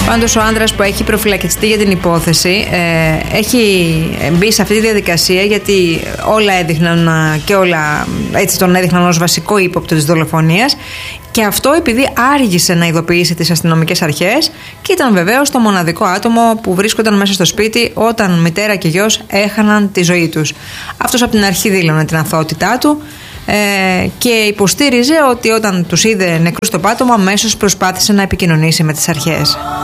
Πάντως ο άντρας που έχει προφυλακιστεί για την υπόθεση έχει μπει σε αυτή τη διαδικασία, γιατί όλα έδειχναν και όλα έτσι τον έδειχναν ως βασικό ύποπτο της δολοφονίας, και αυτό επειδή άργησε να ειδοποιήσει τις αστυνομικές αρχές και ήταν βεβαίως το μοναδικό άτομο που βρίσκονταν μέσα στο σπίτι όταν μητέρα και γιος έχαναν τη ζωή τους. Αυτός από την αρχή δήλωνε την αθωότητά του και υποστήριζε ότι όταν τους είδε νεκρούς στο πάτωμα αμέσως προσπάθησε να επικοινωνήσει με τις αρχές.